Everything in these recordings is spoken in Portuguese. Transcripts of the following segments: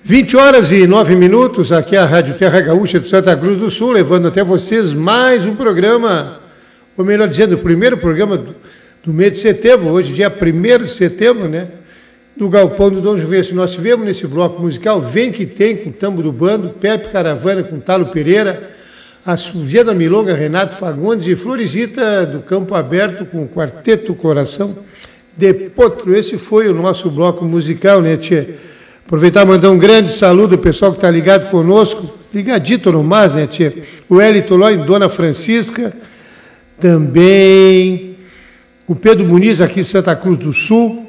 20h09, aqui é a Rádio Terra Gaúcha de Santa Cruz do Sul, levando até vocês mais um programa, ou melhor dizendo, o primeiro programa do mês de setembro, hoje dia 1º de setembro, né? Do Galpão do Dom Juvencio. Nós tivemos nesse bloco musical Vem Que Tem, com Tambo do Bando, Pepe Caravana com Talo Pereira, a Silviana Milonga, Renato Fagundes e Floresita do Campo Aberto com o Quarteto Coração de Potro. Esse foi o nosso bloco musical, né, tia? Aproveitar e mandar um grande saludo ao pessoal que está ligado conosco, ligadito no mais, né, tia? O Elito Ló e Dona Francisca, também o Pedro Muniz aqui em Santa Cruz do Sul,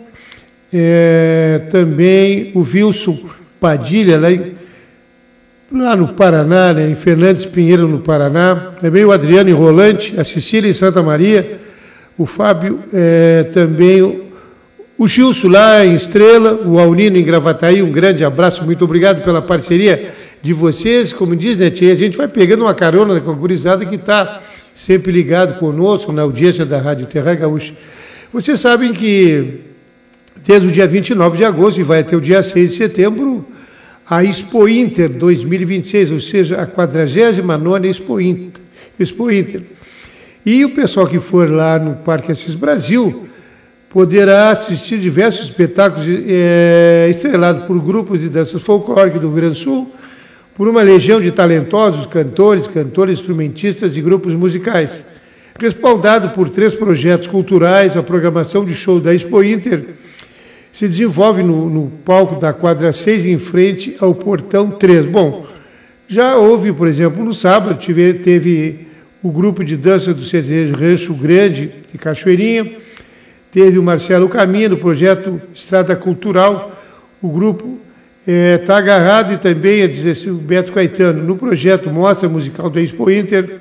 também o Wilson Padilha lá no Paraná, né, em Fernandes Pinheiro no Paraná, também o Adriano em Rolante, a Cecília em Santa Maria, o Fábio, também o Gilson lá em Estrela, o Aunino em Gravataí, um grande abraço, muito obrigado pela parceria de vocês. Como diz, né, tia, a gente vai pegando uma carona com a gurizada que está sempre ligado conosco na audiência da Rádio Terra Gaúcha. Vocês sabem que desde o dia 29 de agosto e vai até o dia 6 de setembro, a Expo Inter 2026, ou seja, a 49ª Expo Inter. E o pessoal que for lá no Parque Assis Brasil poderá assistir diversos espetáculos estrelados por grupos de danças folclóricas do Rio Grande do Sul, por uma legião de talentosos cantores, instrumentistas e grupos musicais. Respaldado por 3 projetos culturais, a programação de show da Expo Inter se desenvolve no palco da quadra 6, em frente ao portão 3. Bom, já houve, por exemplo, no sábado, teve o grupo de dança do CTG Rancho Grande de Cachoeirinha, teve o Marcelo Caminha, do projeto Estrada Cultural, o grupo está agarrado, e também o Beto Caetano, no projeto Mostra Musical da Expo Inter.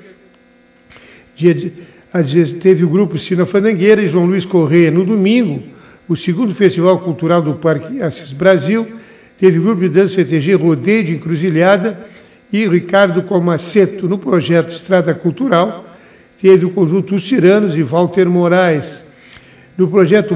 Teve o grupo Sina Fandangueira e João Luiz Correia. No domingo, o 2º Festival Cultural do Parque Assis Brasil, teve o grupo de dança CTG Rodeio de Encruzilhada e Ricardo Comaceto. No projeto Estrada Cultural, teve o conjunto Os Tiranos e Walter Moraes. No projeto